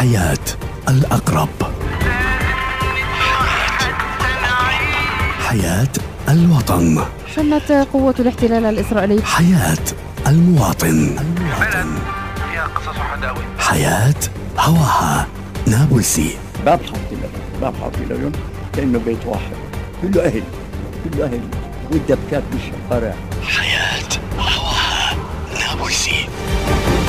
حياة الأقرب، حياة الوطن، شنت قوة الاحتلال الإسرائيلي حياة المواطن، فيها قصص وحداوي، حياة هواها نابلسي. باب حاطين لهم كأنه بيت واحد، كله أهل والدبكات بالشوارع. حياة